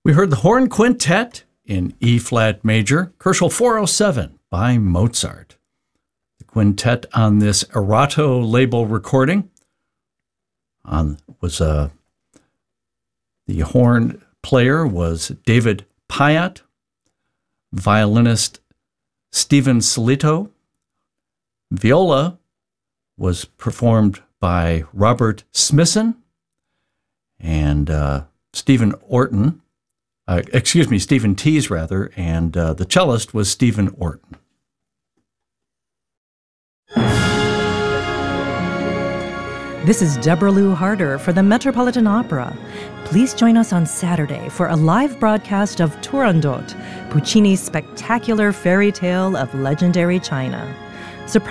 We heard the Horn Quintet in E-flat major, Kochel 407 by Mozart. The quintet on this Erato label recording was the horn player was David Pyatt, violinist Stephen Solito. Viola was performed by Robert Smithson and Stephen Tees rather, and the cellist was Stephen Orton. This is Deborah Lou Harder for the Metropolitan Opera. Please join us on Saturday for a live broadcast of Turandot, Puccini's spectacular fairy tale of legendary China.